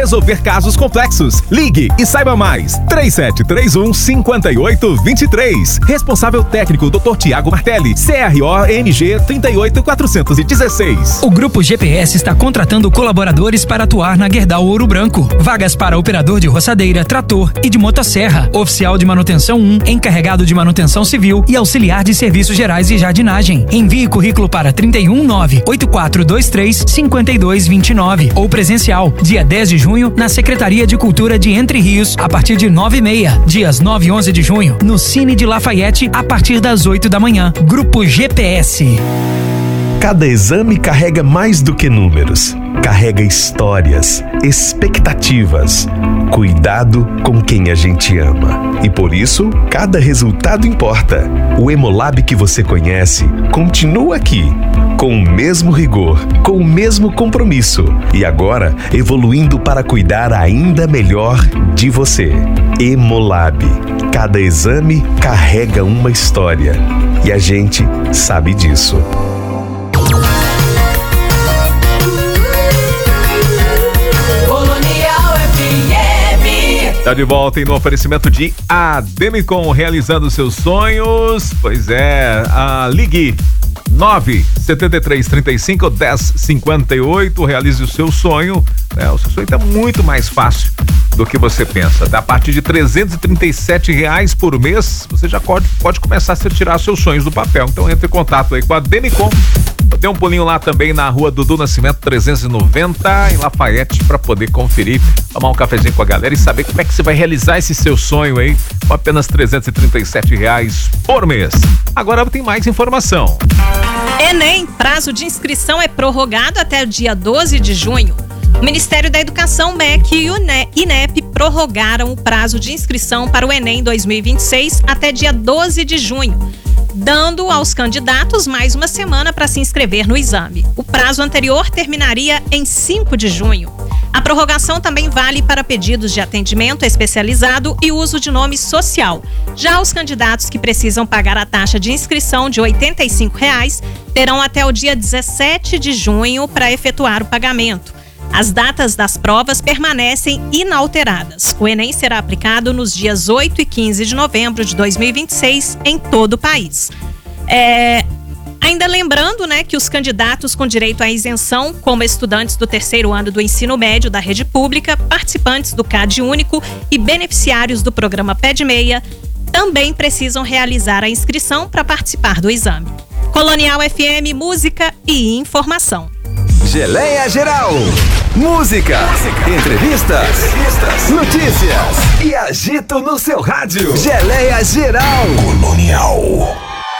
Resolver casos complexos. Ligue e saiba mais. 3731-5823. Responsável técnico Dr. Tiago Martelli. CRO-MG 38416. O Grupo GPS está contratando colaboradores para atuar na Gerdau Ouro Branco. Vagas para operador de roçadeira, trator e de motosserra. Oficial de manutenção 1, encarregado de manutenção civil e auxiliar de serviços gerais e jardinagem. Envie currículo para 319-8423-5229 ou presencial, dia 10 de junho, na Secretaria de Cultura de Entre Rios, a partir de 9h30. Dias 9 e 11 de junho, no Cine de Lafayette, a partir das 8 da manhã. Grupo GPS. Cada exame carrega mais do que números. Carrega histórias, expectativas, cuidado com quem a gente ama. E por isso, cada resultado importa. O Hemolab que você conhece continua aqui, com o mesmo rigor, com o mesmo compromisso e agora evoluindo para cuidar ainda melhor de você. Hemolab. Cada exame carrega uma história e a gente sabe disso. Tá de volta e no oferecimento de Ademicon, realizando seus sonhos. Pois é, ligue 973351058, realize o seu sonho. O seu sonho tá muito mais fácil do que você pensa. A partir de R$337 por mês, você já pode começar a tirar seus sonhos do papel. Então entre em contato aí com a Ademicon. Dê um pulinho lá também na rua Dudu Nascimento 390 em Lafayette para poder conferir, tomar um cafezinho com a galera e saber como é que você vai realizar esse seu sonho aí com apenas R$337 por mês. Agora tem mais informação. Enem, prazo de inscrição é prorrogado até o dia 12 de junho. O Ministério da Educação, MEC e o INEP prorrogaram o prazo de inscrição para o Enem 2026 até dia 12 de junho. Dando aos candidatos mais uma semana para se inscrever no exame. O prazo anterior terminaria em 5 de junho. A prorrogação também vale para pedidos de atendimento especializado e uso de nome social. Já os candidatos que precisam pagar a taxa de inscrição de R$ 85 terão até o dia 17 de junho para efetuar o pagamento. As datas das provas permanecem inalteradas. O Enem será aplicado nos dias 8 e 15 de novembro de 2026 em todo o país. Ainda lembrando, que os candidatos com direito à isenção, como estudantes do terceiro ano do ensino médio da rede pública, participantes do CAD Único e beneficiários do programa PED-MEIA, também precisam realizar a inscrição para participar do exame. Colonial FM, música e informação. Geleia Geral. Música, entrevistas, notícias e agito no seu rádio. Geleia Geral. Colonial.